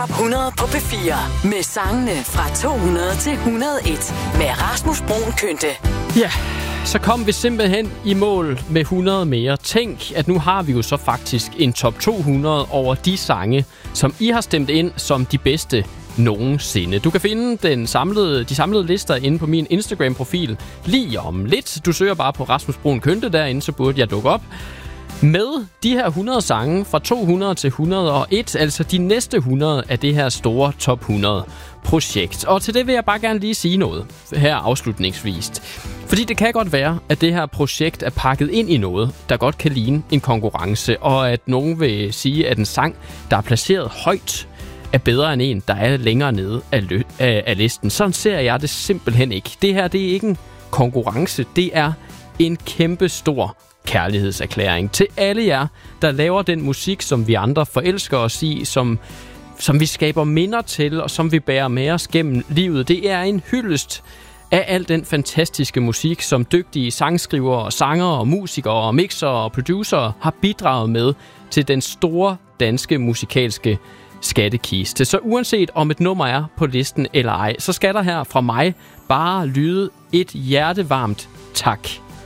Top 100 på P4 med sangene fra 200 til 101 med Rasmus Bruun Kynte. Ja, så kom vi simpelthen i mål med 100 mere. Tænk, at nu har vi jo så faktisk en top 200 over de sange, som I har stemt ind som de bedste nogensinde. Du kan finde de samlede lister inde på min Instagram-profil lige om lidt. Du søger bare på Rasmus Bruun Kynte derinde, så burde jeg dukke op. Med de her 100 sange fra 200 til 101, altså de næste 100 af det her store top 100 projekt. Og til det vil jeg bare gerne lige sige noget her afslutningsvist. Fordi det kan godt være, at det her projekt er pakket ind i noget, der godt kan ligne en konkurrence, og at nogen vil sige, at en sang, der er placeret højt, er bedre end en, der er længere nede af listen. Sådan ser jeg det simpelthen ikke. Det her, det er ikke en konkurrence, det er en kæmpe stor kærlighedserklæring til alle jer, der laver den musik, som vi andre forelsker os i, som vi skaber minder til, og som vi bærer med os gennem livet. Det er en hyldest af al den fantastiske musik, som dygtige sangskrivere, sangere, musikere, mixere og producer har bidraget med til den store danske musikalske skattekiste. Så uanset om et nummer er på listen eller ej, så skal der her fra mig bare lyde et hjertevarmt tak.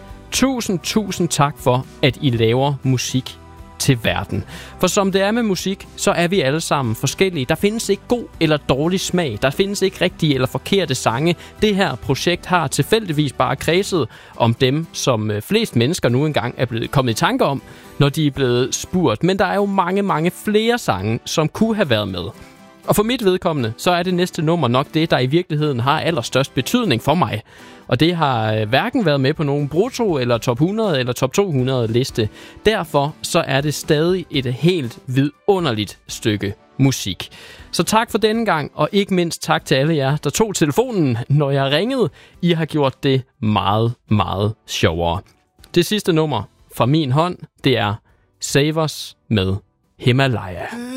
Tusind tak for, at I laver musik til verden. For som det er med musik, så er vi alle sammen forskellige. Der findes ikke god eller dårlig smag. Der findes ikke rigtige eller forkerte sange. Det her projekt har tilfældigvis bare kredset om dem, som flest mennesker nu engang er blevet kommet i tanke om, når de er blevet spurgt. Men der er jo mange flere sange, som kunne have været med. Og for mit vedkommende, så er det næste nummer nok det, der i virkeligheden har allerstørst betydning for mig. Og det har hverken været med på nogen brutto eller top 100 eller top 200 liste. Derfor så er det stadig et helt vidunderligt stykke musik. Så tak for denne gang, og ikke mindst tak til alle jer, der tog telefonen, når jeg ringede. I har gjort det meget sjovere. Det sidste nummer fra min hånd, det er Save Us med Himalaya.